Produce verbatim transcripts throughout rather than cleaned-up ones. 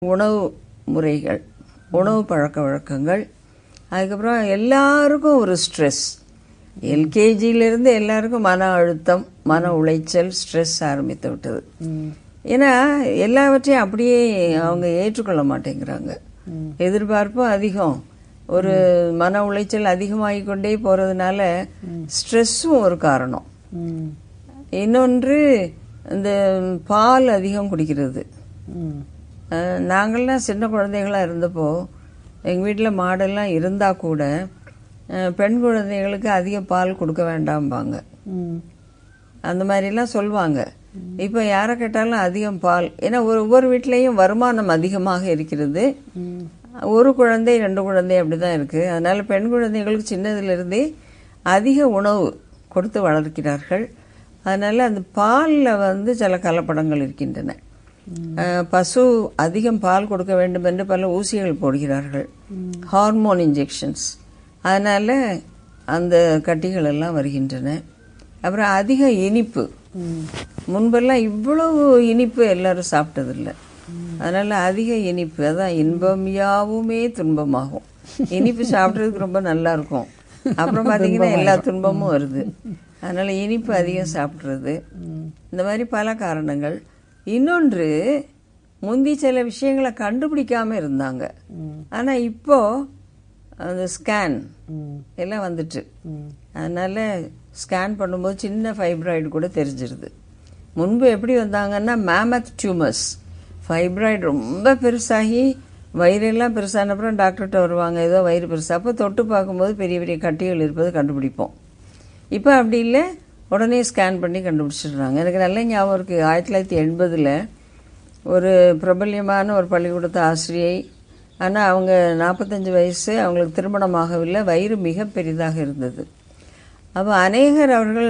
உணவு முறைகள், உணவு பழக்க வழக்கங்கள், அதுக்கப்புறம் எல்லாருக்கும் ஒரு ஸ்ட்ரெஸ். எல்கேஜியிலிருந்து எல்லாருக்கும் மன அழுத்தம், மன உளைச்சல், ஸ்ட்ரெஸ் ஆரம்பித்து விட்டது. ஏன்னா எல்லாவற்றையும் அப்படியே அவங்க ஏற்றுக்கொள்ள மாட்டேங்கிறாங்க. எதிர்பார்ப்பும் அதிகம், ஒரு மன உளைச்சல் அதிகமாகிக் கொண்டே போறதுனால ஸ்ட்ரெஸ்ஸும் ஒரு காரணம். இன்னொன்று இந்த பால் அதிகம் குடிக்கிறது. நாங்கள்லாம் சின்ன குழந்தைகளாக இருந்தப்போ எங்கள் வீட்டில் மாடெல்லாம் இருந்தால் கூட பெண் குழந்தைகளுக்கு அதிக பால் கொடுக்க வேண்டாம்பாங்க, அந்த மாதிரிலாம் சொல்லுவாங்க. இப்போ யாரை கேட்டாலும் அதிகம் பால், ஏன்னா ஒரு ஒவ்வொரு வீட்லேயும் வருமானம் அதிகமாக இருக்கிறது. ஒரு குழந்தை ரெண்டு குழந்தை அப்படிதான் இருக்கு. அதனால பெண் குழந்தைகளுக்கு சின்னதிலிருந்தே அதிக உணவு கொடுத்து வளர்க்கிறார்கள். அதனால அந்த பாலில் வந்து சில கலப்படங்கள் இருக்கின்றன. பசு அதிகம் பால் கொடுக்க வேண்டும் என்று பல ஊசிகள் போடுகிறார்கள், ஹார்மோன் இன்ஜெக்ஷன்ஸ். அதனால அந்த கட்டிகள் எல்லாம் வருகின்றன. அப்புறம் அதிக இனிப்பு, முன்பெல்லாம் இவ்வளவு இனிப்பு எல்லாரும் சாப்பிட்டதில்லை. அதனால அதிக இனிப்பு, அதான் இன்பம் யாவுமே துன்பமாகும். இனிப்பு சாப்பிட்றதுக்கு ரொம்ப நல்லா இருக்கும், அப்புறம் பார்த்தீங்கன்னா எல்லா துன்பமும் வருது. அதனால இனிப்பு அதிகம் சாப்பிட்றது, இந்த மாதிரி பல காரணங்கள். இன்னொன்று, முந்தி சில விஷயங்களை கண்டுபிடிக்காம இருந்தாங்க, ஆனா இப்போ அந்த ஸ்கேன் எல்லாம் வந்துட்டு, அதனால ஸ்கேன் பண்ணும்போது சின்ன ஃபைப்ராய்டு கூட தெரிஞ்சிருது. முன்பு எப்படி வந்தாங்கன்னா மேமத் டியூமர்ஸ், ஃபைப்ராய்டு ரொம்ப பெருசாகி வயிறெல்லாம் பெருசான அப்புறம் டாக்டர்கிட்ட வருவாங்க, ஏதோ வயிறு பெருசா, அப்போ தொட்டு பார்க்கும்போது பெரிய பெரிய கட்டிகள் இருப்பது கண்டுபிடிப்போம். இப்போ அப்படி இல்லை, உடனே ஸ்கேன் பண்ணி கண்டுபிடிச்சிடுறாங்க. எனக்கு நல்ல ஞாபகம் இருக்குது, ஆயிரத்தி தொள்ளாயிரத்தி எண்பதில் ஒரு பிரபல்யமான ஒரு பள்ளிக்கூடத்து ஆசிரியை, ஆனால் அவங்க நாற்பத்தஞ்சு வயசு, அவங்களுக்கு திருமணமாகவில்லை, வயிறு மிக பெரிதாக இருந்தது. அப்போ அநேகர் அவர்கள்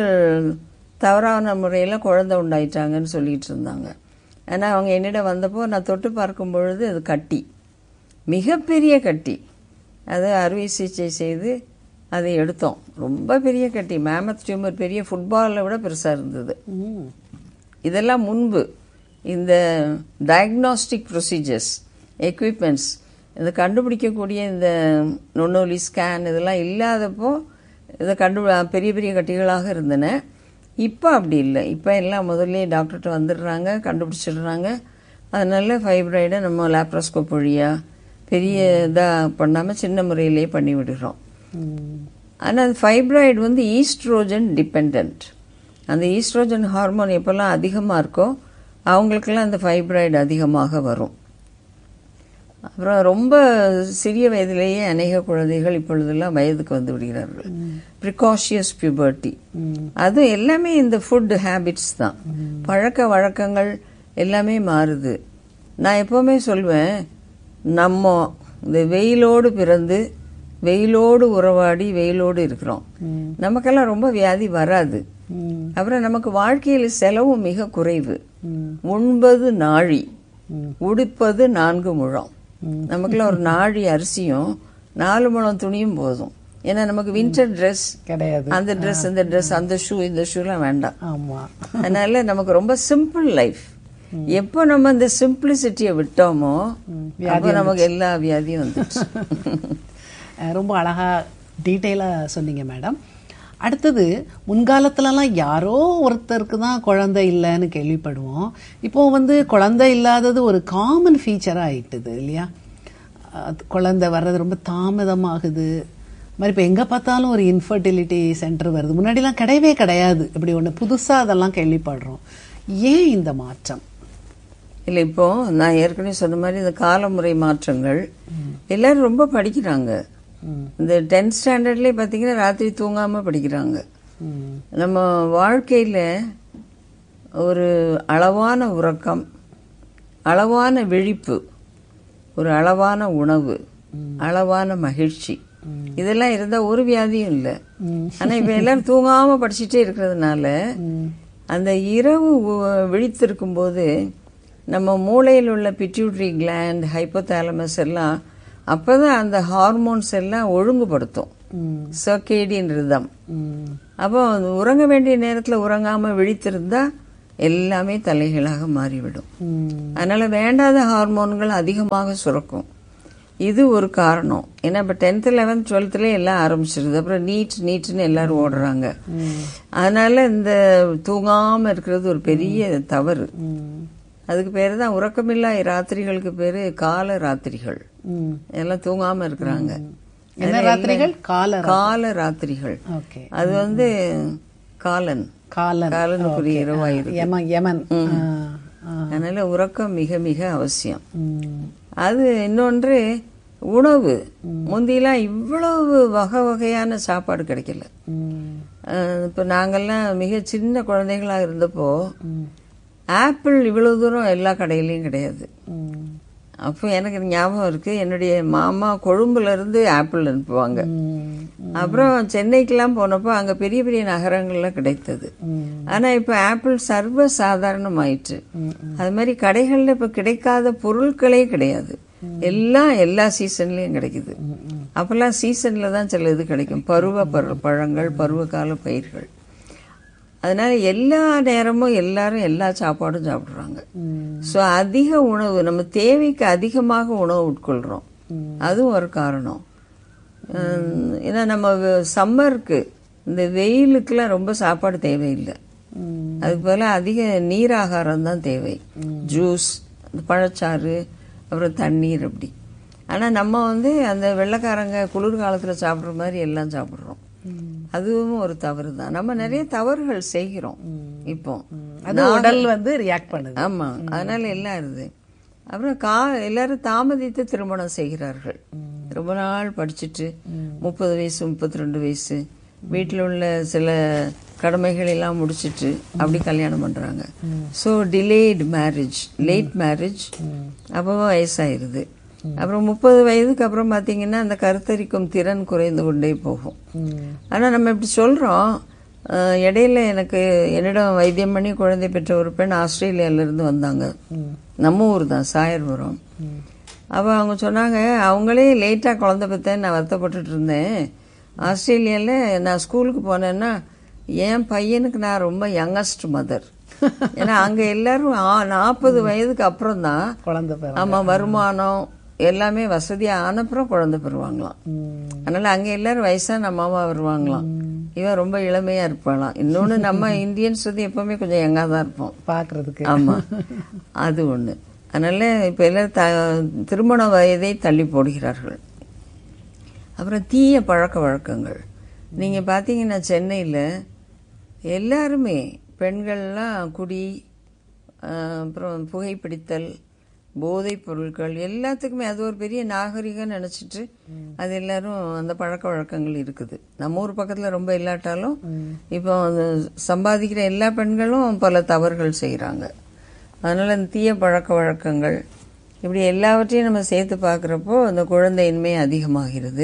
தவறான முறையில் குழந்தை உண்டாயிட்டாங்கன்னு சொல்லிட்டு இருந்தாங்க. ஆனால் அவங்க என்னிடம் வந்தப்போ நான் தொட்டு பார்க்கும் பொழுது அது கட்டி, மிகப்பெரிய கட்டி. அது அறுவை சிகிச்சை செய்து அதை எடுத்தோம். ரொம்ப பெரிய கட்டி, மேமத் டியூமர், பெரிய ஃபுட்பாலை விட பெருசாக இருந்தது. இதெல்லாம் முன்பு இந்த டயக்னாஸ்டிக் ப்ரொசீஜர்ஸ், எக்யூப்மெண்ட்ஸ், இதை கண்டுபிடிக்கக்கூடிய இந்த நுண்ணொலி ஸ்கேன் இதெல்லாம் இல்லாதப்போ இதை கண்டு பெரிய பெரிய கட்டிகளாக இருந்தன. இப்போ அப்படி இல்லை, இப்போ எல்லாம் முதல்ல டாக்டர்கிட்ட வந்துடுறாங்க, கண்டுபிடிச்சிடுறாங்க. அதனால ஃபைப்ராய்டை நம்ம லேப்ரோஸ்கோப் வழியாக பெரிய இதாக பண்ணாமல் சின்ன முறையிலே பண்ணி விடுறோம். ஆனால் ஃபைப்ராய்டு வந்து ஈஸ்ட்ரோஜன் டிபெண்ட். அந்த ஈஸ்ட்ரோஜன் ஹார்மோன் எப்போல்லாம் அதிகமாக இருக்கோ அவங்களுக்கெல்லாம் அந்த ஃபைப்ராய்டு அதிகமாக வரும். அப்புறம் ரொம்ப சிறிய வயதிலேயே அநேக குழந்தைகள் இப்பொழுதெல்லாம் வயதுக்கு வந்து விடுகிறார்கள், ப்ரிகாஷியஸ் பியூபர்ட்டி. அது எல்லாமே இந்த ஃபுட் ஹேபிட்ஸ் தான், பழக்க வழக்கங்கள் எல்லாமே மாறுது. நான் எப்போவுமே சொல்வேன், நம்ம இந்த வெயிலோடு பிறந்து வெயிலோடு உறவாடி வெயிலோடு இருக்கிறோம், நமக்கெல்லாம் ரொம்ப வியாதி வராது. அப்புறம் நமக்கு வாழ்க்கையில் செலவும் மிக குறைவு. உண்பது நாழி, உடுப்பது நான்கு முழம். நமக்குலாம் ஒரு நாழி அரிசியும் நாலு முழம் துணியும் போதும். ஏன்னா நமக்கு வின்டர் ட்ரெஸ் கிடையாது, அந்த ட்ரெஸ் இந்த ட்ரெஸ் அந்த ஷூ இந்த ஷூலாம் வேண்டாம். அதனால நமக்கு ரொம்ப சிம்பிள் லைஃப். எப்போ நம்ம இந்த சிம்பிளிசிட்டியை விட்டோமோ அப்போ நமக்கு எல்லா வியாதியும் வந்துச்சு. ரொம்ப அழகா டீட்டெயிலாக சொன்னீங்க மேடம். அடுத்தது, முன்காலத்துலலாம் யாரோ ஒருத்தருக்கு தான் குழந்தை இல்லைன்னு கேள்விப்படுவோம். இப்போ வந்து குழந்தை இல்லாதது ஒரு காமன் ஃபீச்சராக ஆயிட்டுது இல்லையா? குழந்தை வர்றது ரொம்ப தாமதமாகுது மாதிரி. இப்போ எங்கே பார்த்தாலும் ஒரு இன்ஃபர்டிலிட்டி சென்டர் வருது, முன்னாடிலாம் கிடையவே கிடையாது. இப்படி ஒன்று புதுசாக அதெல்லாம் கேள்விப்படுறோம். ஏன் இந்த மாற்றம்? இல்லை, இப்போ நான் ஏற்கனவே சொன்ன மாதிரி இந்த காலமுறை மாற்றங்கள், எல்லாரும் ரொம்ப படிக்கிறாங்க. இந்த டென்த் ஸ்டாண்டர்ட்லேயே பார்த்தீங்கன்னா ராத்திரி தூங்காமல் படிக்கிறாங்க. நம்ம வாழ்க்கையில் ஒரு அளவான உறக்கம், அளவான விழிப்பு, ஒரு அளவான உணவு, அளவான மகிழ்ச்சி, இதெல்லாம் இருந்தால் ஒரு வியாதியும் இல்லை. ஆனால் இப்போ எல்லாரும் தூங்காமல் படிச்சுட்டே இருக்கிறதுனால அந்த இரவு விழித்திருக்கும் போது நம்ம மூளையில் உள்ள பிட்யூட்டரி கிளாண்ட், ஹைப்போதாலமஸ் எல்லாம் அப்பதான் அந்த ஹார்மோன்ஸ் எல்லாம் ஒழுங்குபடுத்தும், சர்க்கேடியன் ரிதம். அப்போ உறங்க வேண்டிய நேரத்தில் உறங்காம விழித்திருந்தா எல்லாமே தலைகளாக மாறிவிடும். அதனால வேண்டாத ஹார்மோன்கள் அதிகமாக சுரக்கும். இது ஒரு காரணம். ஏன்னா இப்போ டென்த் லெவன்த் டுவெல்த்ல எல்லாம் ஆரம்பிச்சிருது. அப்புறம் நீட் நீட்னு எல்லாரும் ஓடுறாங்க. அதனால இந்த தூங்காம இருக்கிறது ஒரு பெரிய தவறு. அதுக்கு பேரு தான் உறக்கமில்லா ராத்திரிகளுக்கு பேரு கால ராத்திரிகள். எல்லாம் தூங்காம இருக்கிறாங்க. கால ராத்திரிகள். அது வந்து காலன் காலனுக்குரிய இரவாயிருக்கு. அதனால உறக்கம் மிக மிக அவசியம். அது இன்னொன்று உணவு. முந்தியெல்லாம் இவ்வளவு வகை வகையான சாப்பாடு கிடைக்கல. இப்ப நாங்கெல்லாம் மிக சின்ன குழந்தைகளா இருந்தப்போ ஆப்பிள் இவ்வளவு தூரம் எல்லா கடையிலயும் கிடையாது. அப்போ எனக்கு ஞாபகம் இருக்கு, என்னுடைய மாமா கொழும்புல இருந்து ஆப்பிள் அனுப்புவாங்க. அப்புறம் சென்னைக்கெல்லாம் போனப்போ அங்க பெரிய பெரிய நகரங்கள்ல கிடைத்தது. ஆனா இப்ப ஆப்பிள் சர்வ சாதாரணம் ஆயிற்று. அது மாதிரி கடைகள்ல இப்ப கிடைக்காத பொருட்களே கிடையாது. எல்லாம் எல்லா சீசன்லயும் கிடைக்குது. அப்பெல்லாம் சீசன்ல தான் சில இது கிடைக்கும், பருவ பழங்கள், பருவ கால பயிர்கள். அதனால எல்லா நேரமும் எல்லாரும் எல்லா சாப்பாடும் சாப்பிடுறாங்க. ஸோ அதிக உணவு, நம்ம தேவைக்கு அதிகமாக உணவு உட்கொள்றோம். அதுவும் ஒரு காரணம். ஏன்னா நம்ம சம்மருக்கு இந்த வெயிலுக்குலாம் ரொம்ப சாப்பாடு தேவையில்லை. அதுக்கு போல அதிக நீராகாரம் தான் தேவை. ஜூஸ், பழச்சாறு, அப்புறம் தண்ணீர் அப்படி. ஆனால் நம்ம வந்து அந்த வெள்ளைக்காரங்க குளிர்காலத்தில் சாப்பிட்ற மாதிரி எல்லாம் சாப்பிட்றோம். அதுவும் ஒரு தவறு தான். நம்ம நிறைய தவறுகள் செய்கிறோம் இப்போ. அது உடல் வந்து ரியாக்ட் பண்ணுது. ஆமா, அதனால எல்லாம் இருக்குது. அப்புறம் கா எல்லாரும் தாமதித்து திருமணம் செய்கிறார்கள். ரொம்ப நாள் படிச்சுட்டு முப்பது வயசு முப்பத்தி ரெண்டு வயசு வீட்டில் உள்ள சில கடமைகள் எல்லாம் முடிச்சிட்டு அப்படி கல்யாணம் பண்றாங்க. So delayed marriage, late marriage. அப்போ வயசாயிருது. அப்புறம் முப்பது வயதுக்கு அப்புறம் பாத்தீங்கன்னா அந்த கருத்தரிக்கும் திறன் குறைந்து கொண்டே போகும். ஆனா நம்ம இப்படி சொல்றோம். இடையில எனக்கு என்னிடம் வைத்தியம் பண்ணி குழந்தை பெற்ற ஒரு பெண் ஆஸ்திரேலியால இருந்து வந்தாங்க. நம்ம ஊர் தான், சாயர்புரம். அப்ப அவங்க சொன்னாங்க, அவங்களே லேட்டா குழந்தை பெற்றேன்னு நான் வருத்தப்பட்டுட்டு இருந்தேன். ஆஸ்திரேலியால நான் ஸ்கூலுக்கு போனேன்னா என் பையனுக்கு நான் ரொம்ப யங்கஸ்ட் மதர். ஏன்னா அங்க எல்லாரும் நாற்பது வயதுக்கு அப்புறம் தான் குழந்தை. ஆமா, வருமானம் எல்லாமே வசதியா ஆனப்புறம் குழந்தை பெறுவாங்களாம். அதனால அங்க எல்லாரும் வயசான அம்மாவா வருவாங்களாம். இவன் ரொம்ப இளமையா இருப்பாளாம். இன்னொன்னு நம்ம இந்தியன்ஸ் வந்து எப்பவுமே கொஞ்சம் யங்கா தான் இருப்போம் பாக்குறதுக்கு. ஆமா, அது ஒண்ணு. அதனால இப்ப எல்லாரும் திருமண வயதை தள்ளி போடுகிறார்கள். அப்புறம் தீய பழக்க வழக்கங்கள். நீங்க பாத்தீங்கன்னா சென்னையில எல்லாருமே பெண்கள்லாம் குடி, அப்புறம் புகைப்பிடித்தல், போதைப் பொருட்கள் எல்லாத்துக்குமே அது ஒரு பெரிய நாகரிகம் நினைச்சிட்டு அது எல்லாரும் அந்த பழக்க வழக்கங்கள் இருக்குது. நம்ம ஊர் பக்கத்துல ரொம்ப இல்லாட்டாலும் இப்போ சம்பாதிக்கிற எல்லா பெண்களும் பல தவறுகள் செய்யறாங்க. அதனால இந்த தீய பழக்க வழக்கங்கள் இப்படி எல்லாவற்றையும் நம்ம சேர்த்து பாக்குறப்போ அந்த குழந்தையின்மை அதிகமாகிறது.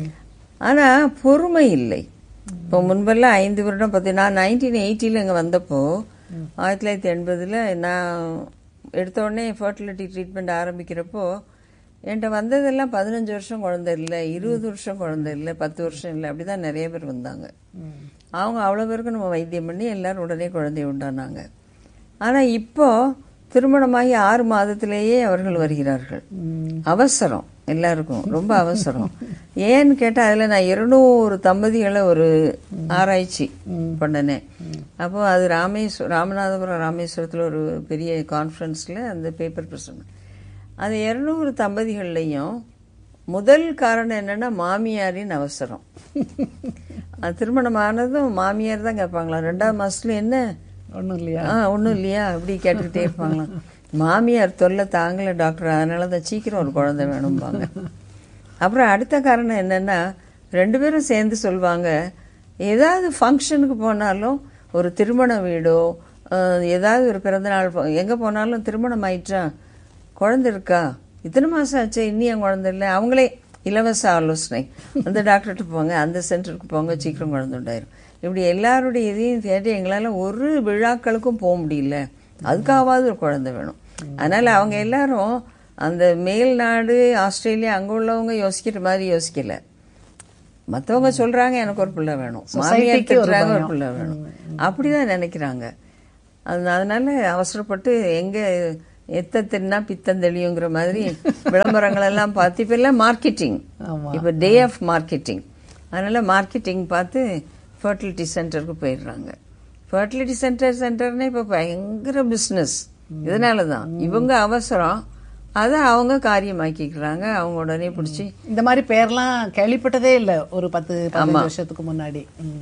ஆனா பொறுமை இல்லை. இப்போ முன்பெல்லாம் ஐந்து வருடம் பத்து, நான் நைன்டீன் எயிட்டில இங்க வந்தப்போ ஆயிரத்தி தொள்ளாயிரத்தி எண்பதுல நான் எடுத்த உடனே ஃபர்டிலிட்டி ட்ரீட்மெண்ட் ஆரம்பிக்கிறப்போ என்கிட்ட வந்ததெல்லாம் பதினஞ்சு வருஷம் குழந்தை இல்லை, இருபது வருஷம் குழந்தை இல்லை, பத்து வருஷம் இல்லை, அப்படிதான் நிறைய பேர் வந்தாங்க. அவங்க அவ்வளவு பேருக்கு நம்ம வைத்தியம் பண்ணி எல்லாரும் உடனே குழந்தை உண்டானாங்க. ஆனா இப்போ திருமணமாகி ஆறு மாதத்திலேயே அவர்கள் வருகிறார்கள். அவசரம், எல்லாருக்கும் ரொம்ப அவசரம். ஏன்னு கேட்டா அதுல நான் இருநூறு தம்பதிகளை ஒரு ஆராய்ச்சி பண்ணினேன். அப்போ அது ராமேஸ்வரம், ராமநாதபுரம் ராமேஸ்வரத்துல ஒரு பெரிய கான்ஃபரன்ஸ்ல அந்த பேப்பர் பிரசன்ட். அது இருநூறு தம்பதிகள்லையும் முதல் காரணம் என்னன்னா மாமியாரின் அவசரம். திருமணம் ஆனதும் மாமியார் தான் கேட்பாங்களா, ரெண்டாவது மாசத்துல என்ன ஒண்ணும் இல்லையா ஒன்னும் இல்லையா அப்படி கேட்டுக்கிட்டே இருப்பாங்களாம். மாமியார் தொல்லை தாங்கல டாக்டர், அதனாலதான் சீக்கிரம் ஒரு குழந்தை வேணும்பாங்க. அப்புறம் அடுத்த காரணம் என்னன்னா, ரெண்டு பேரும் சேர்ந்து சொல்லுவாங்க, ஏதாவது ஃபங்க்ஷனுக்கு போனாலும் ஒரு திருமண வீடோ ஏதாவது ஒரு பிறந்த நாள் எங்க போனாலும் திருமணம் ஆயிட்டா, குழந்தை இருக்கா, இத்தனை மாசம் ஆச்சு இன்னும் என் குழந்தை இல்லை, அவங்களே இலவச ஆலோசனை, அந்த டாக்டர்கிட்ட போங்க, அந்த சென்டருக்கு போங்க, சீக்கிரம் குழந்தை உண்டாயிரும். இப்படி எல்லாருடைய இதையும் கேட்டு எங்களால ஒரு விழாக்களுக்கும் போக முடியல, அதுக்காவது ஒரு குழந்தை வேணும். அதனால அவங்க எல்லாரும் அந்த மேல் நாடு ஆஸ்திரேலியா அங்க உள்ளவங்க யோசிக்கிற மாதிரி யோசிக்கல. மத்தவங்க சொல்றாங்க எனக்கு ஒரு பிள்ளை வேணும், மாமியார் திட்டுறாங்க ஒரு பிள்ளை வேணும், அப்படிதான் நினைக்கிறாங்க. அது அதனால அவசரப்பட்டு எங்க எத்த தின்னா பித்தம் தெளியுங்கிற மாதிரி விளம்பரங்கள் எல்லாம் பார்த்து இப்ப எல்லாம் மார்க்கெட்டிங், இப்ப டே ஆஃப் மார்க்கெட்டிங். அதனால மார்க்கெட்டிங் பார்த்து ஃபர்டிலிட்டி சென்டருக்கு போயிடுறாங்க. ஃபர்டிலிட்டி சென்டர் சென்டர்னு இப்ப பயங்கர பிசினஸ். இதனாலதான் இவங்க அவசரம், அதை அவங்க காரியமாக்கிக்கிறாங்க. அவங்க உடனே பிடிச்சி இந்த மாதிரி பேர்லாம் கேள்விப்பட்டதே இல்லை ஒரு பத்து பதினஞ்சு வருஷத்துக்கு முன்னாடி.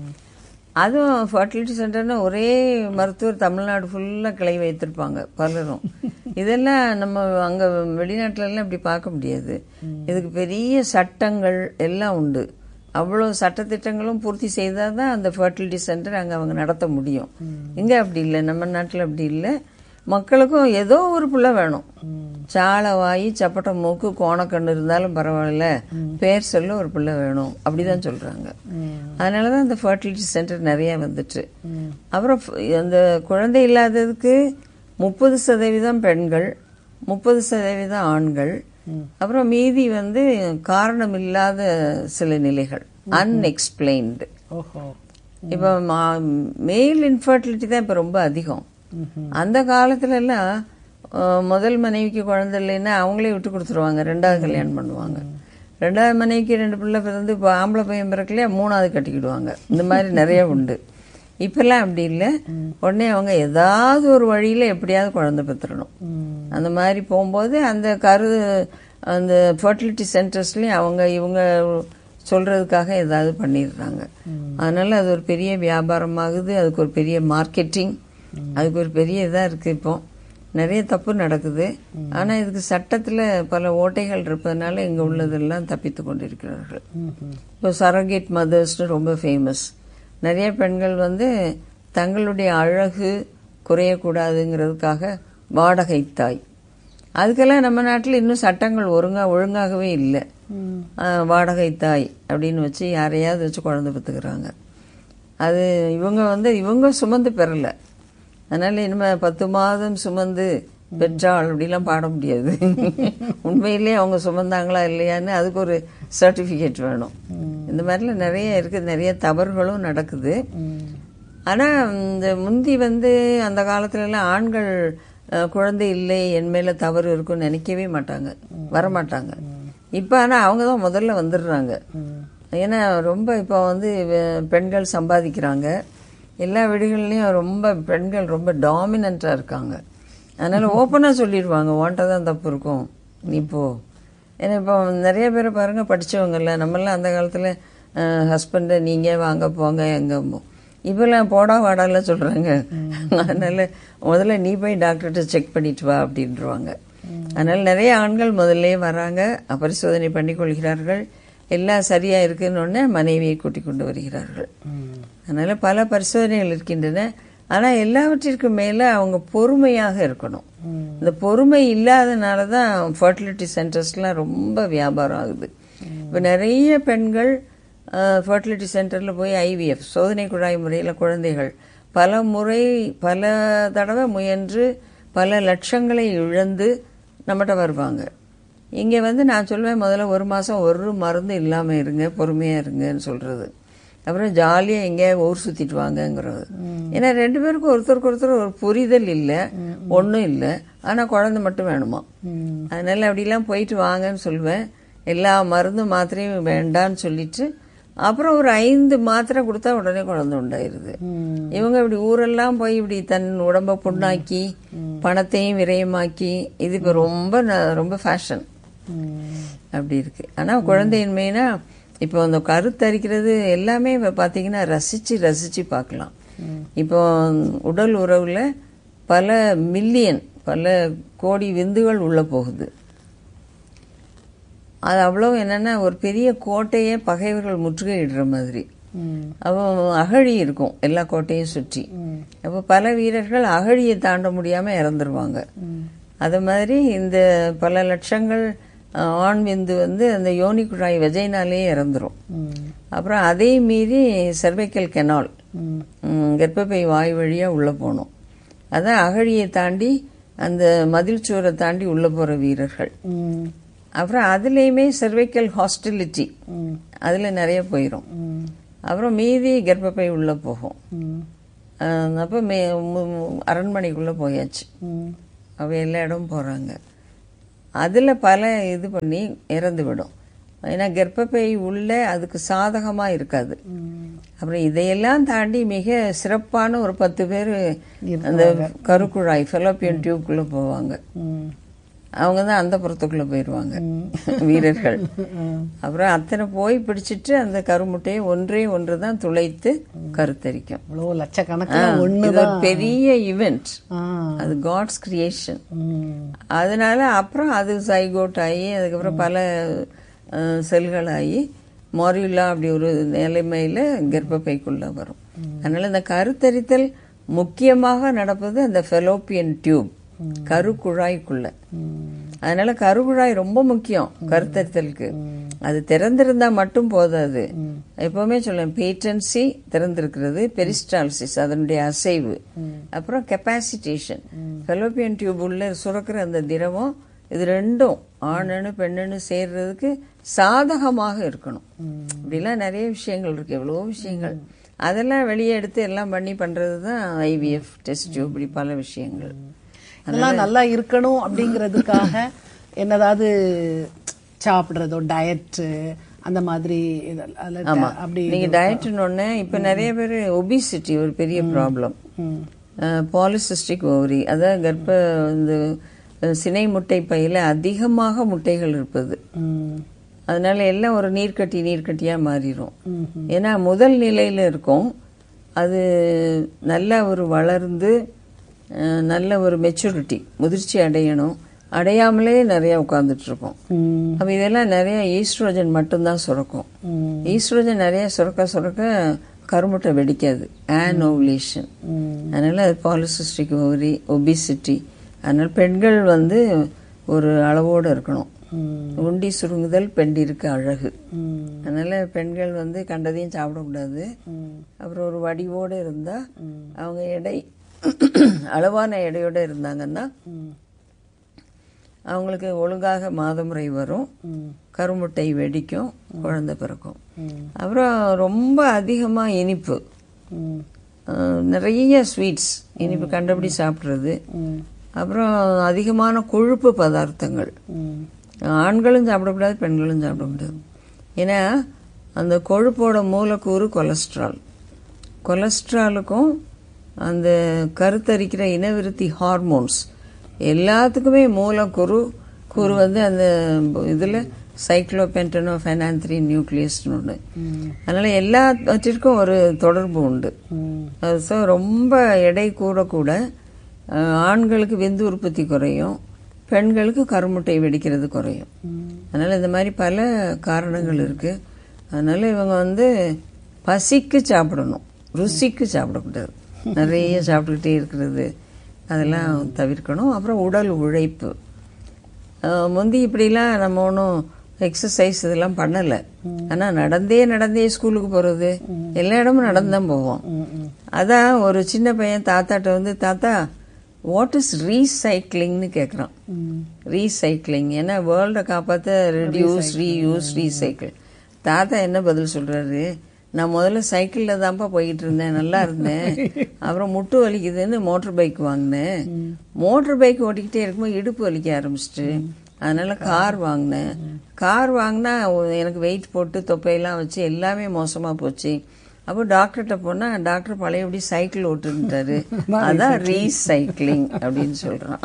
அதுவும் ஃபர்டிலிட்டி சென்டர்னு ஒரே மருத்துவர் தமிழ்நாடு ஃபுல்லா கிளை வைத்திருப்பாங்க பலரும். இதெல்லாம் நம்ம அங்க வெளிநாட்டுல எல்லாம் இப்படி பார்க்க முடியாது. இதுக்கு பெரிய சட்டங்கள் எல்லாம் உண்டு. அவ்வளவு சட்டத்திட்டங்களும் பூர்த்தி செய்தாதான் அந்த ஃபர்டிலிட்டி சென்டர் அங்க அவங்க நடத்த முடியும். இங்க அப்படி இல்லை, நம்ம நாட்டுல அப்படி இல்லை. மக்களுக்கும் ஏதோ ஒரு புள்ள வேணும். சாலை வாயி சப்பட்ட மூக்கு கோணக்கண்ணு இருந்தாலும் பரவாயில்ல, பேர் சொல்ல ஒரு பிள்ளை வேணும் அப்படிதான் சொல்றாங்க. அதனாலதான் இந்த ஃபர்டிலிட்டி சென்டர் நிறைய வந்துட்டு. அப்புறம் அந்த குழந்தை இல்லாததுக்கு முப்பது சதவீதம் பெண்கள், முப்பது சதவீதம் ஆண்கள், அப்புறம் மீதி வந்து காரணம் இல்லாத சில நிலைகள், அன்எக்ஸ்பிளைன்டு. இப்ப மேல் இன்ஃபர்டிலிட்டி தான் இப்ப ரொம்ப அதிகம். அந்த காலத்துல எல்லாம் முதல் மனைவிக்கு குழந்தை இல்லைன்னா அவங்களே விட்டு கொடுத்துருவாங்க, ரெண்டாவது கல்யாணம் பண்ணுவாங்க. ரெண்டாவது மனைவிக்கு ரெண்டு பிள்ளை பிறந்து இப்போ ஆம்பளை பையன் பிறக்கலையா மூணாவது கட்டிக்கிடுவாங்க. இந்த மாதிரி நிறைய உண்டு. இப்பெல்லாம் அப்படி இல்லை. உடனே அவங்க ஏதாவது ஒரு வழியில எப்படியாவது குழந்தை பெற்றுடணும். அந்த மாதிரி போகும்போது அந்த கரு அந்த ஃபர்டிலிட்டி சென்டர்ஸ்லயும் அவங்க இவங்க சொல்றதுக்காக ஏதாவது பண்ணிடுறாங்க. அதனால அது ஒரு பெரிய வியாபாரமாகுது. அதுக்கு ஒரு பெரிய மார்க்கெட்டிங், அதுக்கு ஒரு பெரிய இதா இருக்கு. இப்போ நிறைய தப்பு நடக்குது. ஆனா இதுக்கு சட்டத்துல பல ஓட்டைகள் இருப்பதனால இங்க உள்ளதெல்லாம் தப்பித்து கொண்டிருக்கிறார்கள். இப்போ சரகேட் மதர்ஸ் ரொம்ப ஃபேமஸ். நிறைய பெண்கள் வந்து தங்களுடைய அழகு குறையக்கூடாதுங்கிறதுக்காக வாடகை தாய், அதுக்கெல்லாம் நம்ம நாட்டில் இன்னும் சட்டங்கள் ஒழுங்கா ஒழுங்காகவே இல்லை. வாடகை தாய் அப்படின்னு வச்சு யாரையாவது வச்சு குழந்தை பெற்றுக்கிறாங்க. அது இவங்க வந்து இவங்க சுமந்து பெறல. அதனால இனிமே பத்து மாதம் சுமந்து பெற்றாள் அப்படிலாம் பாட முடியாது. உண்மையிலேயே அவங்க சுமந்தாங்களா இல்லையான்னு அதுக்கு ஒரு சர்டிபிகேட் வேணும். இந்த மாதிரிலாம் நிறைய இருக்கு, நிறைய தவறுகளும் நடக்குது. ஆனா இந்த முந்தி வந்து அந்த காலத்துல எல்லாம் ஆண்கள் குழந்தை இல்லை என் மேல தவறு இருக்குன்னு நினைக்கவே மாட்டாங்க, வரமாட்டாங்க. இப்ப ஆனா அவங்கதான் முதல்ல வந்துடுறாங்க. ஏன்னா ரொம்ப இப்ப வந்து பெண்கள் சம்பாதிக்கிறாங்க, எல்லா வீடுகள்லயும் ரொம்ப பெண்கள் ரொம்ப டாமினண்டா இருக்காங்க. அதனால ஓப்பனா சொல்லிடுவாங்க, உன்கிட்ட தான் தப்பு இருக்கும் நீ போ. ஏன்னா இப்போ நிறைய பேரை பாருங்க படிச்சவங்கல்ல, நம்மளாம் அந்த காலத்துல ஹஸ்பண்ட நீங்க வாங்க போங்க எங்க இப்பெல்லாம் போடா வாடால சொல்றாங்க. அதனால முதல்ல நீ போய் டாக்டர்கிட்ட செக் பண்ணிட்டு வா அப்படின்றாங்க. அதனால நிறைய ஆண்கள் முதல்ல வராங்க, பரிசோதனை பண்ணி கொள்கிறார்கள், எல்லாம் சரியா இருக்குன்னு மனைவியை கூட்டிக் கொண்டு வருகிறார்கள். அதனால பல பரிசோதனைகள் இருக்கின்றன. ஆனா எல்லாவற்றிற்கும் மேல அவங்க பொறுமையாக இருக்கணும். இந்த பொறுமை இல்லாதனாலதான் ஃபர்டிலிட்டி சென்டர்ஸ்லாம் ரொம்ப வியாபாரம் ஆகுது. இப்ப நிறைய பெண்கள் ஃபர்டிலிட்டி சென்டர்ல போய் ஐவிஎஃப் சோதனை குழாய் முறையில குழந்தைகள் பல முறை பல தடவை முயன்று பல லட்சங்களை இழந்து நம்மகிட்ட வருவாங்க. இங்க வந்து நான் சொல்வேன், முதல்ல ஒரு மாசம் ஒரு மருந்து இல்லாம இருங்க, பொறுமையா இருங்கன்னு சொல்றது. அப்புறம் ஜாலியா எங்க ஊர் சுத்திட்டு வாங்கங்கிறது. ஏன்னா ரெண்டு பேருக்கும் ஒருத்தருக்கு ஒருத்தர் ஒரு புரிதல் இல்ல, ஒன்னும் இல்ல, ஆனா குழந்தை மட்டும் வேணுமா. அதனால அப்படிலாம் போயிட்டு வாங்கன்னு சொல்லுவேன். எல்லா மருந்தும் மாத்திரையும் வேண்டான்னு சொல்லிட்டு அப்புறம் ஒரு ஐந்து மாத்திரை கொடுத்தா உடனே குழந்தை உண்டாயிருது. இவங்க இப்படி ஊரெல்லாம் போய் இப்படி தன் உடம்ப புண்ணாக்கி பணத்தையும் விரயமாக்கி இது இப்ப ரொம்ப ரொம்ப ஃபேஷன் அப்படி இருக்கு. ஆனா குழந்தையின்மைனா இப்போ அந்த கருத்தரிக்கிறது எல்லாமே பாத்தீங்கன்னா ரசிச்சு ரசிச்சு பார்க்கலாம். இப்போ உடல் உறவுல பல மில்லியன் பல கோடி விந்துகள் உள்ள போகுது. அது அவ்வளவு என்னன்னா ஒரு பெரிய கோட்டையே பகைவர்கள் முற்றுகையிடுற மாதிரி. அப்போ அகழி இருக்கும் எல்லா கோட்டையும் சுற்றி. அப்போ பல வீரர்கள் அகழியை தாண்ட முடியாம இறந்துருவாங்க. அது மாதிரி இந்த பல லட்சங்கள் ஆண் விந்து வந்து அந்த யோனி குழாய் வெஜைனாலே இறந்துரும். அப்புறம் அதை மீறி செர்வைக்கல் கெனால் கர்ப்பப்பை வாய் வழியா உள்ள போகணும். அதான் அகழியை தாண்டி அந்த மதில் சுவரை தாண்டி உள்ள போற வீரர்கள். அப்புறம் அதுலயுமே செர்வைக்கல் ஹாஸ்டிலிட்டி அதுல நிறைய போயிரும். அப்புறம் மீதி கர்ப்பப்பை உள்ள போகும். அப்போ மே அரண்மனைக்குள்ளே போயாச்சு. அவ எல்லா இடமும் போகிறாங்க. அதில் பல இது பண்ணி இறந்து விடும். ஏன்னா கர்ப்பப்பை உள்ளே அதுக்கு சாதகமாக இருக்காது. அப்புறம் இதையெல்லாம் தாண்டி மிக சிறப்பான ஒரு பத்து பேர் அந்த கருக்குழாய் ஃபெலோப்பியன் டியூப்குள்ளே போவாங்க. அவங்க தான் அந்த புறத்துக்குள்ளே போயிடுவாங்க வீரர்கள். அப்புறம் அத்தனை போய் பிடிச்சிட்டு அந்த கருமுட்டையை ஒன்றே ஒன்று தான் துளைத்து கருத்தரிக்கும். லட்சக்கணக்கில் இது ஒரு பெரிய ஈவெண்ட். அது காட்ஸ் கிரியேஷன். அதனால அப்புறம் அது சைகோட் ஆகி அதுக்கப்புறம் பல செல்கள் ஆகி மாரியுலா அப்படி ஒரு நிலைமையில கர்ப்பப்பைக்குள்ள வரும். அதனால இந்த கருத்தரித்தல் முக்கியமாக நடப்பது அந்த ஃபெலோப்பியன் டியூப், கருக்குழாய்க்குள்ள. அதனால கருக்குழாய் ரொம்ப முக்கியம் கருத்தரித்தலுக்கு. அது திறந்திருந்தா மட்டும் போதாது. எப்பவுமே சொல்லுவேன், பேட்டன்சி திறந்திருக்கிறது, பெரிஸ்டால்சிஸ் அதனுடைய அசைவு, அப்புறம் கெப்பாசிட்டேஷன். ஃபெலோப்பியன் டியூப் உள்ள சுரக்கிற அந்த திரவம், இது ரெண்டும் ஆணனு பெண்ணனு சேர்றதுக்கு சாதகமாக இருக்கணும். இப்படிலாம் நிறைய விஷயங்கள் இருக்கு, எவ்வளவோ விஷயங்கள். அதெல்லாம் வெளியே எடுத்து எல்லாம் பண்ணி பண்றது தான் ஐவிஎஃப் டெஸ்ட் டியூப், இப்படி பல விஷயங்கள். அதெல்லாம் நல்லா இருக்கணும் அப்படிங்கிறதுக்காக என்னதாவது சாப்பிடுறதோ டயட் அந்த மாதிரி. அப்படி நீங்க டயட்னு ஒண்ணு, இப்ப நிறைய பேர் ஒபிசிட்டி ஒரு பெரிய ப்ராப்ளம். பாலிசிஸ்டிக் ஓவரி, அதாவது கர்ப்ப இந்த சினை முட்டை பையில அதிகமாக முட்டைகள் இருப்பது. அதனால எல்லாம் ஒரு நீர்க்கட்டி நீர்க்கட்டியா மாறிடும். ஏன்னா முதல் நிலையில இருக்கும், அது நல்ல ஒரு வளர்ந்து நல்ல ஒரு மெச்சூரிட்டி முதிர்ச்சி அடையணும், அடையாமலே நிறைய உட்கார்ந்துட்டு இருக்கோம். அப்ப இதெல்லாம் நிறைய ஈஸ்ட்ரோஜன் மட்டும்தான் சுரக்கும். ஈஸ்ட்ரோஜன் நிறைய சுரக்க சுரக்க கருமுட்டை வெடிக்காது, ஆனோவுலேஷன். அதனால பாலிசிஸ்டிக் ஓவரி, ஒபிசிட்டி. அதனால பெண்கள் வந்து ஒரு அளவோடு இருக்கணும். உண்டி சுருங்குதல் பெண்டிருக்கு அழகு. அதனால பெண்கள் வந்து கண்டதையும் சாப்பிடக்கூடாது. அப்புறம் ஒரு வடிவோடு இருந்தா, அவங்க எடை அளவான எடையோட இருந்தாங்கன்னா அவங்களுக்கு ஒழுங்காக மாதமுறை வரும், கருமுட்டை வெடிக்கும், குழந்தை பிறக்கும். அப்புறம் ரொம்ப அதிகமா இனிப்பு, நிறைய ஸ்வீட்ஸ், இனிப்பு கண்டபடி சாப்பிட்றது. அப்புறம் அதிகமான கொழுப்பு பதார்த்தங்கள் ஆண்களும் சாப்பிடக்கூடாது, பெண்களும் சாப்பிடக்கூடாது. ஏன்னா அந்த கொழுப்போட மூலக்கூறு கொலஸ்ட்ரால். கொலஸ்ட்ராலுக்கும் அந்த கருத்தரிக்கிற இனவிருத்தி ஹார்மோன்ஸ் எல்லாத்துக்குமே மூலக்கூறு கூறு வந்து அந்த இதுல சைக்ளோபென்டனோ ஃபெனான்த்ரின் நியூக்ளியஸ்னு ஒன்று. அதனால எல்லாவற்றிற்கும் ஒரு தொடர்பு உண்டு. ஸோ ரொம்ப எடை கூட கூட ஆண்களுக்கு விந்து உற்பத்தி குறையும், பெண்களுக்கு கருமுட்டை வெடிக்கிறது குறையும். அதனால இந்த மாதிரி பல காரணங்கள் இருக்கு. அதனால இவங்க வந்து பசிக்கு சாப்பிடணும், ருசிக்கு சாப்பிடக்கூடாது. நிறைய சாப்பிட்டுக்கிட்டே இருக்கிறது அதெல்லாம் தவிர்க்கணும். அப்புறம் உடல் உழைப்பு, முந்தி இப்படிலாம் நம்ம ஒன்றும் எக்ஸசைஸ் இதெல்லாம் பண்ணலை. ஆனால் நடந்தே நடந்தே ஸ்கூலுக்கு போகிறது, எல்லா இடமும் நடந்துதான் போவோம். அதான் ஒரு சின்ன பையன் தாத்தாட்ட வந்து, தாத்தா வாட் இஸ் ரீசைக்ளிங்னு கேட்குறான். ரீசைக்ளிங், ஏன்னா வேர்ல்டை காப்பாற்ற ரெடியூஸ் ரீயூஸ் ரீசைக்கிள். தாத்தா என்ன பதில் சொல்றாரு, நான் முதல்ல சைக்கிளில் தான்ப்பா போய்கிட்டு இருந்தேன், நல்லா இருந்தேன். அப்புறம் முட்டு வலிக்குதுன்னு மோட்டர் பைக் வாங்கினேன். மோட்டர் பைக் ஓட்டிக்கிட்டே இருக்கும்போது இடுப்பு வலிக்க ஆரம்பிச்சிட்டு, அதனால கார் வாங்கினேன். கார் வாங்கினா எனக்கு வெயிட் போட்டு தொப்பையெல்லாம் வச்சு எல்லாமே மோசமாக போச்சு. அப்போ டாக்டர்கிட்ட போனா டாக்டர் பழையபடி சைக்கிள் ஓட்டுட்டாரு. அதான் ரீசைக்ளிங் அப்படின்னு சொல்றான்.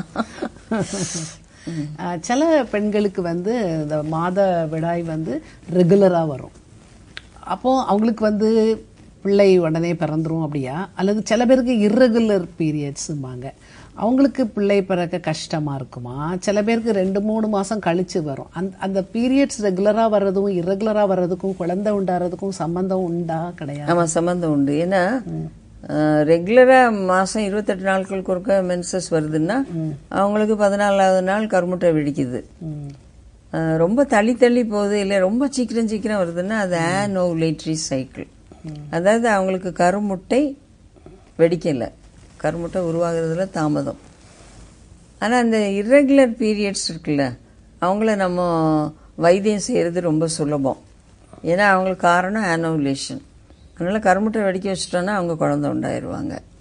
சில பெண்களுக்கு வந்து இந்த மாத விடாய் வந்து ரெகுலரா வரும். அப்போ அவங்களுக்கு வந்து பிள்ளை உடனே பிறந்துரும் அப்படியா, அல்லது சில பேருக்கு இர்ரெகுலர் பீரியட்ஸும்பாங்க, அவங்களுக்கு பிள்ளை பிறக்க கஷ்டமா இருக்குமா? சில பேருக்கு ரெண்டு மூணு மாசம் கழிச்சு வரும். அந்த அந்த பீரியட்ஸ் ரெகுலரா வர்றதும் இர்ரெகுலரா வர்றதுக்கும் குழந்தை உண்டாறதுக்கும் சம்பந்தம் உண்டா? கிடையாது. ஆமா, சம்பந்தம் உண்டு. ஏன்னா ரெகுலரா மாசம் இருபத்தெட்டு நாட்களுக்கு ஒருக்க மென்சஸ் வருதுன்னா அவங்களுக்கு பதினாலாவது நாள் கருமுட்டை வெடிக்குது. ரொம்ப தள்ளி தள்ளி போகுது, இல்லை ரொம்ப சீக்கிரம் சீக்கிரம் வருதுன்னா அது ஆனோவுலேட்டரி சைக்கிள். அதாவது அவங்களுக்கு கருமுட்டை வெடிக்கலை, கருமுட்டை உருவாகிறதுல தாமதம். ஆனால் அந்த இர்ரெகுலர் பீரியட்ஸ் இருக்குல்ல, அவங்கள நம்ம வைத்தியம் செய்கிறது ரொம்ப சுலபம். ஏன்னா அவங்களுக்கு காரணம் ஆனோவுலேஷன். அதனால கருமுட்டை வெடிக்க வச்சுட்டோன்னா அவங்க குழந்தை உண்டாயிருவாங்க.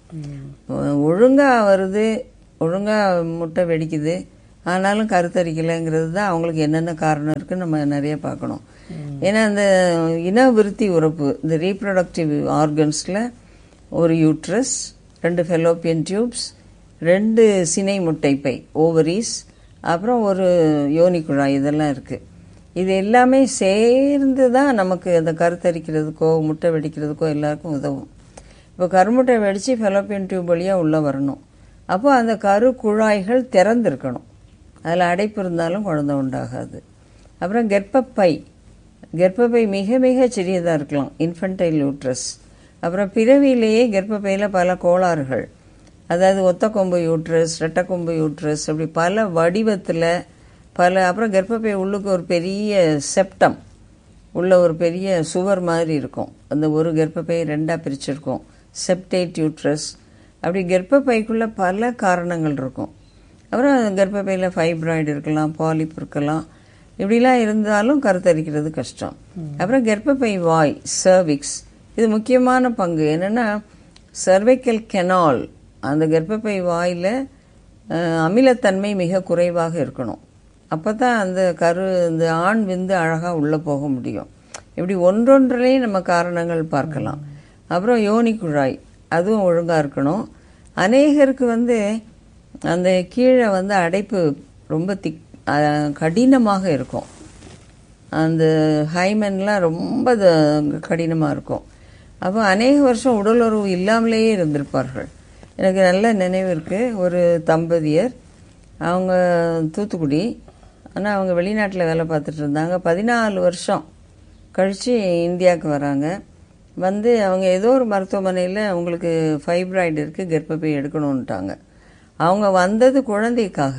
ஒழுங்கா வருது, ஒழுங்கா முட்டை வெடிக்குது, ஆனாலும் கருத்தரிக்கலைங்கிறது தான் அவங்களுக்கு என்னென்ன காரணம் இருக்குன்னு நம்ம நிறைய பார்க்கணும். ஏன்னா அந்த இனவிருத்தி உறுப்பு, இந்த ரீப்ரொடக்டிவ் ஆர்கன்ஸில் ஒரு யூட்ரஸ், ரெண்டு ஃபெலோப்பியன் டியூப்ஸ், ரெண்டு சினை முட்டைப்பை ஓவரீஸ், அப்புறம் ஒரு யோனி குழாய், இதெல்லாம் இருக்குது. இது எல்லாமே சேர்ந்து தான் நமக்கு அந்த கருத்தரிக்கிறதுக்கோ முட்டை வெடிக்கிறதுக்கோ எல்லாருக்கும் உதவும். இப்போ கருமுட்டை வெடித்து ஃபெலோப்பியன் டியூப் வழியாக உள்ளே வரணும். அப்போ அந்த கரு குழாய்கள் திறந்திருக்கணும். அதில் அடைப்பு இருந்தாலும் குழந்தை உண்டாகாது. அப்புறம் கர்ப்பப்பை, கர்ப்பப்பை மிக மிக சிறியதாக இருக்கலாம், இன்ஃபன்டைல் யூட்ரஸ். அப்புறம் பிறவியிலேயே கர்ப்பப்பையில் பல கோளாறுகள், அதாவது ஒத்த கொம்பு யூட்ரஸ், ரெட்டக்கொம்பு யூட்ரஸ், அப்படி பல வடிவத்தில் பல. அப்புறம் கர்ப்பப்பை உள்ளுக்கு ஒரு பெரிய செப்டம் உள்ள ஒரு பெரிய சுவர் மாதிரி இருக்கும். அந்த ஒரு கர்ப்பப்பை ரெண்டாக பிரிச்சிருக்கும், செப்டேட் யூட்ரஸ். அப்படி கர்ப்பப்பைக்குள்ளே பல காரணங்கள் இருக்கும். அப்புறம் கர்ப்பப்பையில் ஃபைப்ராய்டு இருக்கலாம், பாலிப் இருக்கலாம். இப்படிலாம் இருந்தாலும் கருத்தரிக்கிறது கஷ்டம். அப்புறம் கர்ப்பப்பை வாய், சர்விக்ஸ், இது முக்கியமான பங்கு. என்னென்னா சர்வைக்கல் கெனால், அந்த கர்ப்பப்பை வாயில் அமிலத்தன்மை மிக குறைவாக இருக்கணும். அப்போ தான் அந்த கரு இந்த ஆண் விந்து அழகாக உள்ளே போக முடியும். இப்படி ஒன்றொன்றிலேயே நம்ம காரணங்கள் பார்க்கலாம். அப்புறம் யோனி குழாய், அதுவும் ஒழுங்காக இருக்கணும். அநேகருக்கு வந்து அந்த கீழே வந்து அடைப்பு ரொம்ப திக் கடினமாக இருக்கும். அந்த ஹைமன்லாம் ரொம்ப கடினமாக இருக்கும். அப்போ அநேக வருஷம் உடலுறவு இல்லாமலேயே இருந்திருப்பார்கள். எனக்கு நல்ல நினைவு இருக்குது. ஒரு தம்பதியர், அவங்க தூத்துக்குடி, ஆனால் அவங்க வெளிநாட்டில் வேலை பார்த்துட்டு இருந்தாங்க. பதினாலு வருஷம் கழித்து இந்தியாவுக்கு வராங்க. வந்து அவங்க ஏதோ ஒரு மருத்துவமனையில் அவங்களுக்கு ஃபைப்ராய்டு இருக்குது, கர்ப்பப்பை எடுக்கணுன்ட்டாங்க. அவங்க வந்தது குழந்தைக்காக.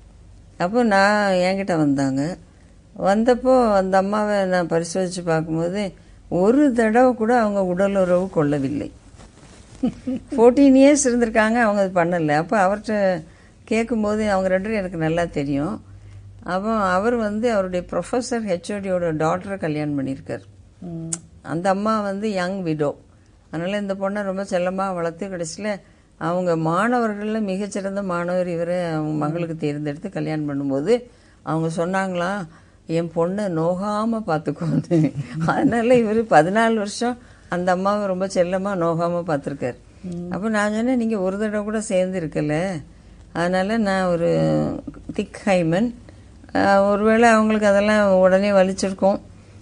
அப்போ நான் என்கிட்ட வந்தாங்க. வந்தப்போ அந்த அம்மாவை நான் பரிசோதித்து பார்க்கும்போது ஒரு தடவை கூட அவங்க உடலுறவு கொள்ளவில்லை. ஃபோர்டீன் இயர்ஸ் இருந்திருக்காங்க, அவங்க அது பண்ணலை. அப்போ அவர்கிட்ட கேட்கும்போது அவங்க ரெண்டும் எனக்கு நல்லா தெரியும். அப்போ அவர் வந்து அவருடைய ப்ரொஃபஸர் ஹெச்ஓடியோட டாட்டரை கல்யாணம் பண்ணியிருக்கார். அந்த அம்மா வந்து யங் விடோ. அதனால் இந்த பொண்ணை ரொம்ப செல்லமாக வளர்த்து கடைசியில் அவங்க மாணவர்களில் மிகச்சிறந்த மாணவர் இவரை அவங்க மகளுக்கு தேர்ந்தெடுத்து கல்யாணம் பண்ணும்போது அவங்க சொன்னாங்களாம், என் பொண்ணை நோகாமல் பார்த்துக்கோன்னு. அதனால இவர் பதினாலு வருஷம் அந்த அம்மாவை ரொம்ப செல்லமாக நோகாமல் பார்த்துருக்கார். அப்போ நான் சொன்னேன், நீங்கள் ஒரு தடவை கூட சேர்ந்து இருக்கல, அதனால் நான் ஒரு திக் ஹைமன், ஒருவேளை அவங்களுக்கு அதெல்லாம் உடனே வலிச்சிருக்கோம்,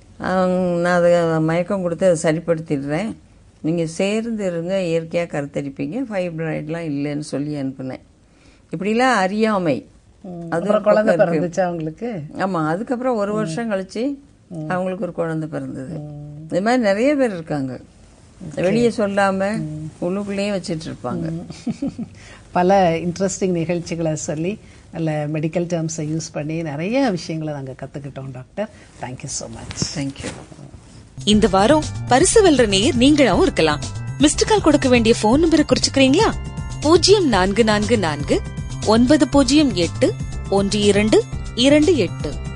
நான் அதை மயக்கம் கொடுத்து அதை சரிப்படுத்திடுறேன், நீங்கள் சேர்ந்து இருங்க, இயற்கையாக கருத்தரிப்பீங்க, ஃபைப்ராய்டெலாம் இல்லைன்னு சொல்லி அனுப்புனேன். இப்படிலாம் அறியாமை. அது குழந்தை பிறந்துச்சு அவங்களுக்கு. ஆமாம், அதுக்கப்புறம் ஒரு வருஷம் கழிச்சு அவங்களுக்கு ஒரு குழந்தை பிறந்தது. இது மாதிரி நிறைய பேர் இருக்காங்க, வெளியே சொல்லாம உள்ளுக்குள்ளேயே வச்சிட்டு இருப்பாங்க. பல இன்ட்ரெஸ்டிங் நிகழ்ச்சிகளை சொல்லி நல்ல மெடிக்கல் டேர்ம்ஸை யூஸ் பண்ணி நிறைய விஷயங்களை நாங்கள் கற்றுக்கிட்டோம் doctor. Thank you so much. Thank you. இந்த வாரம் பரிசு வெல்ற நேயர் நீங்களும் இருக்கலாம். மிஸ்டு கால் கொடுக்க வேண்டிய போன் நம்பரை குறிச்சுக்கிறீங்களா? பூஜ்ஜியம் நான்கு நான்கு நான்கு ஒன்பது பூஜ்ஜியம் எட்டு ஒன்று இரண்டு இரண்டு எட்டு.